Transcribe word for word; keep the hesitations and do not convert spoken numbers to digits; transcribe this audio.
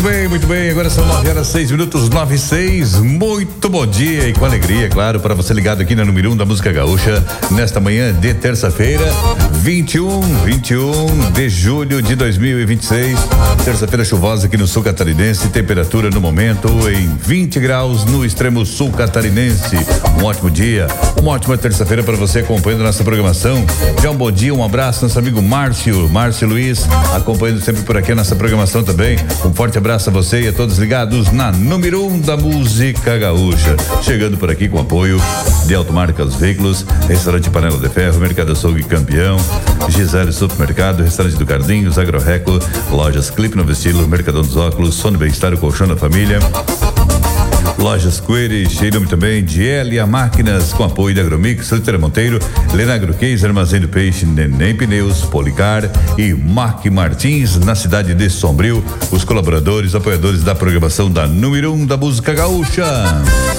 Bem, muito bem, agora são nove horas, seis minutos, nove e seis. Muito bom dia e com alegria, claro, para você ligado aqui na número um da música gaúcha, nesta manhã de terça-feira, vinte e um, vinte e um de julho de dois mil e vinte e seis. Terça-feira chuvosa aqui no sul catarinense, temperatura no momento em vinte graus no extremo sul catarinense. Um ótimo dia, uma ótima terça-feira para você acompanhando nossa programação. Já um bom dia, um abraço, nosso amigo Márcio, Márcio Luiz, acompanhando sempre por aqui a nossa programação também. Um forte abraço a você e a todos ligados na número um da música gaúcha. Chegando por aqui com apoio de Automarcas Veículos, Restaurante Panela de Ferro, Mercado Açougue Campeão, Gisele Supermercado, Restaurante do Cardinhos, Agroreco, Lojas Clipe Novo Estilo, Mercadão dos Óculos, Sono Bem-Estar, o Colchão da Família, Lojas Coelho, cheio nome também de Elia Máquinas, com apoio da Agromix, Letra Monteiro, Lenagro Case, Armazém do Peixe, Neném Pneus, Policar e Mac Martins, na cidade de Sombrio, os colaboradores, apoiadores da programação da número um da música gaúcha.